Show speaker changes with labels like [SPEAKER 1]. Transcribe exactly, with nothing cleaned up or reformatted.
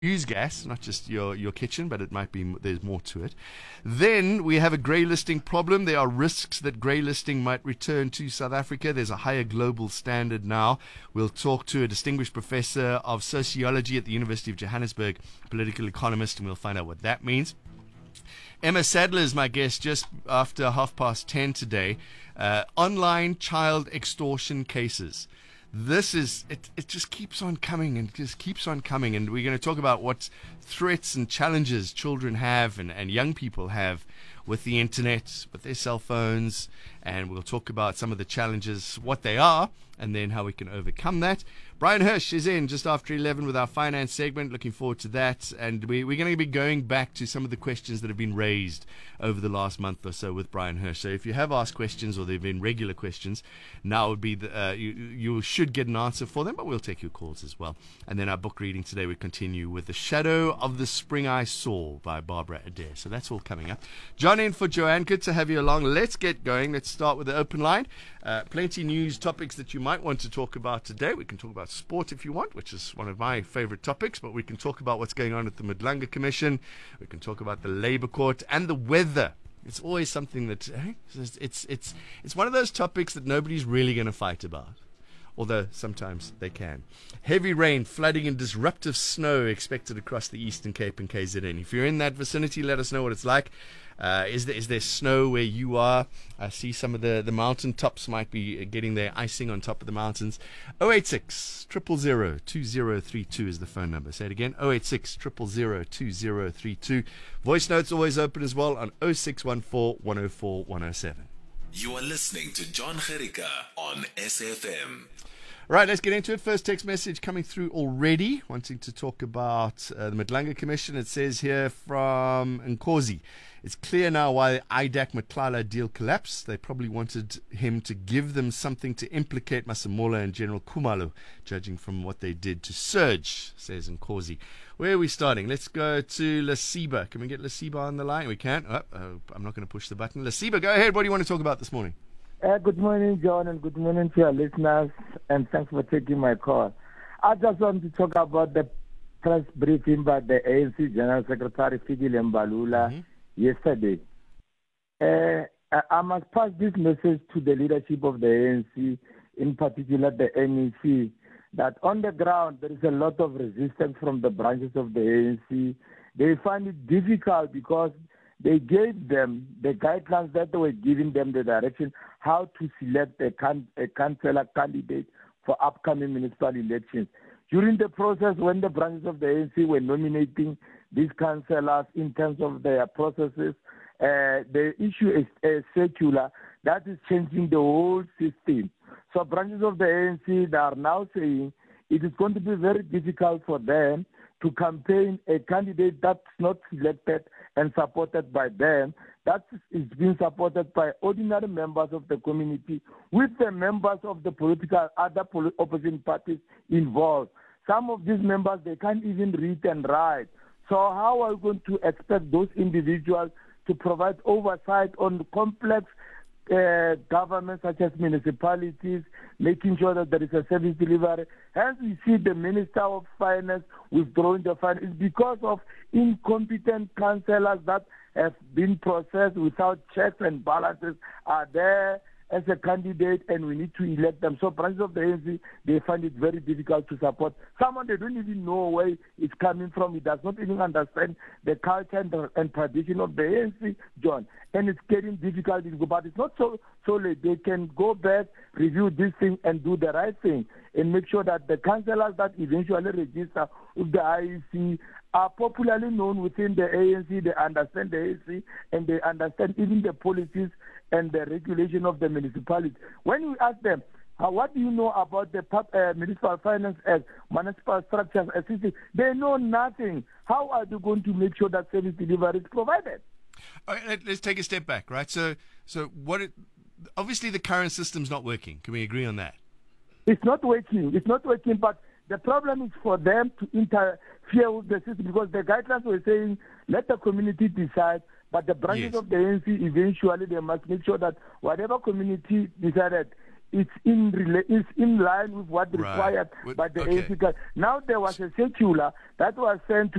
[SPEAKER 1] use gas, not just your, your kitchen, but it might be there's more to it. Then we have a grey listing problem. There are risks that grey listing might return to South Africa. There's a higher global standard now. We'll talk to a distinguished professor of sociology at the University of Johannesburg, political economist, and we'll find out what that means. Emma Sadler is my guest just after half past ten today. Uh, online child extortion cases. This is, it, it just keeps on coming and just keeps on coming. And we're going to talk about what threats and challenges children have and, and young people have with the internet, with their cell phones. And we'll talk about some of the challenges, what they are, and then how we can overcome that. Brian Hirsch is in just after eleven with our finance segment. Looking forward to that. And we, we're going to be going back to some of the questions that have been raised over the last month or so with Brian Hirsch. So if you have asked questions or they've been regular questions, now would be the, uh, you, you should get an answer for them, but we'll take your calls as well. And then our book reading today, we continue with The Shadow of the Spring I Saw by Barbara Adair. So that's all coming up. John in for Joanne. Good to have you along. Let's get going. Let's start with the open line. Uh, plenty news topics that you might want to talk about today. We can talk about sport if you want, which is one of my favorite topics, but we can talk about what's going on at the Madlanga Commission. We can talk about the Labour Court and the weather. It's always something that eh? it's, it's it's it's one of those topics that nobody's really going to fight about, although sometimes they can. Heavy rain, flooding and disruptive snow expected across the Eastern Cape and K Z N. If you're in that vicinity, let us know what it's like. Uh, is there is there snow where you are? I see some of the, the mountain tops might be getting their icing on top of the mountains. oh eight six, zero zero zero, two zero three two is the phone number. Say it again, oh eight six, zero zero zero, two zero three two. Voice notes always open as well on oh six one four, one oh four, one oh seven.
[SPEAKER 2] You are listening to John Gericka on S F M.
[SPEAKER 1] Right, let's get into it. First text message coming through already, wanting to talk about uh, the Madlanga Commission. It says here from Nkosi, it's clear now why the I D A C Matlala deal collapsed. They probably wanted him to give them something to implicate Masemola and General Khumalo, judging from what they did to Surge, says Nkosi. Where are we starting? Let's go to Lasiba. Can we get Lasiba on the line? We can. Oh, oh, I'm not going to push the button. Lasiba, go ahead. What do you want to talk about this morning?
[SPEAKER 3] Uh, good morning, John, and good morning to your listeners, and thanks for taking my call. I just want to talk about the press briefing by the A N C General Secretary Fikile Mbalula mm-hmm. yesterday. Uh, I must pass this message to the leadership of the A N C, in particular the N E C, that on the ground there is a lot of resistance from the branches of the A N C. They find it difficult because they gave them the guidelines that they were giving them the direction how to select a, can, a councillor candidate for upcoming municipal elections. During the process, when the branches of the A N C were nominating these councillors in terms of their processes, uh, the issue is a circular that is changing the whole system. So branches of the A N C they are now saying it is going to be very difficult for them to campaign a candidate that's not selected and supported by them, that is being supported by ordinary members of the community with the members of the political other opposition parties involved. Some of these members, they can't even read and write. So how are we going to expect those individuals to provide oversight on complex uh, governments such as municipalities, making sure that there is a service delivery? Hence, we see the Minister of Finance withdrawing the funds. It's because of incompetent councillors that have been processed without checks and balances are there as a candidate, and we need to elect them. So branches of the A N C, they find it very difficult to support someone they don't even know where it's coming from. It does not even understand the culture and, the, and tradition of the A N C, John. And it's getting difficult, but it's not so, so late. They can go back, review this thing, and do the right thing, and make sure that the councillors that eventually register with the I E C are popularly known within the A N C. They understand the A N C, and they understand even the policies and the regulation of the municipality. When we ask them, uh, what do you know about the uh, Municipal Finance Act, Municipal Structures, et cetera, they know nothing. How are they going to make sure that service delivery is provided?
[SPEAKER 1] All right, let's take a step back, right? So, so what? It, obviously, the current system's not working. Can we agree on that?
[SPEAKER 3] It's not working. It's not working, but the problem is for them to interfere with the system because the guidelines were saying, let the community decide, but the branches
[SPEAKER 1] yes.
[SPEAKER 3] of the A N C, eventually they must make sure that whatever community decided, it's in rela- it's in line with what
[SPEAKER 1] Right.
[SPEAKER 3] required
[SPEAKER 1] With-
[SPEAKER 3] by the
[SPEAKER 1] okay.
[SPEAKER 3] A N C. Now there was a circular that was sent to